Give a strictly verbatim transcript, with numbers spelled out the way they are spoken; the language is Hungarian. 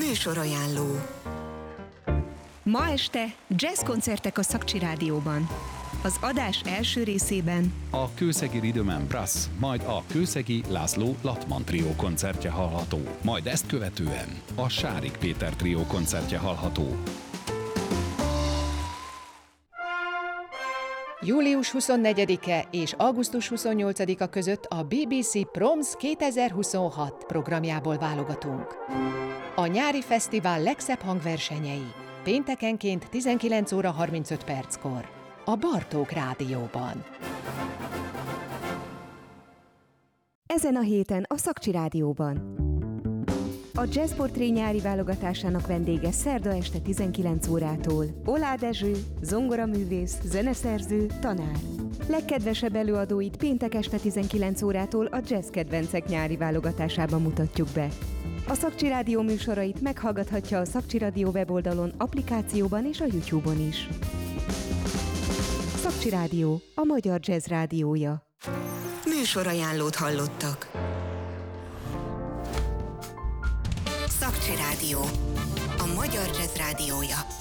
Műsorajánló. Ma este jazzkoncertek a Szakcsi Rádióban. Az adás első részében a kőszegi Rhythm and Brass, majd a kőszegi László Latman trió koncertje hallható, majd ezt követően a Sárik Péter trió koncertje hallható. július huszonnegyedike és augusztus huszonnyolcadika között a bé bé cé Proms kétezer-huszonhat programjából válogatunk. A nyári fesztivál legszebb hangversenyei péntekenként tizenkilenc óra harmincöt perckor a Bartók Rádióban. Ezen a héten a Szakcsi Rádióban. A Jazz Portré nyári válogatásának vendége szerda este tizenkilenc órától Oláh Dezső, zongoraművész, zeneszerző, tanár. Legkedvesebb előadóit péntek este tizenkilenc órától a Jazz Kedvencek nyári válogatásában mutatjuk be. A Szakcsi Rádió műsorait meghallgathatja a Szakcsi Rádió weboldalon, applikációban és a YouTube-on is. Szakcsi Rádió, a magyar jazz rádiója. Műsorajánlót hallottak. Szakcsi Rádió, a magyar jazz rádiója.